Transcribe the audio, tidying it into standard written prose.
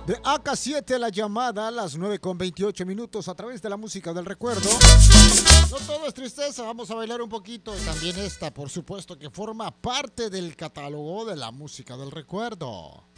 De AK7 la llamada a las 9:28 a través de la música del recuerdo. No todo es tristeza, vamos a bailar un poquito. Y también esta, por supuesto, que forma parte del catálogo de la música del recuerdo.